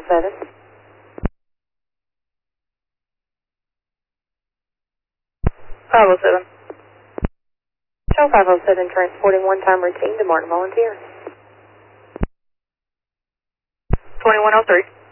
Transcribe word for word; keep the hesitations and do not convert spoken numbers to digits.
seven. five oh seven. Show five oh seven transporting one-time routine to Martin Volunteer. twenty-one oh three.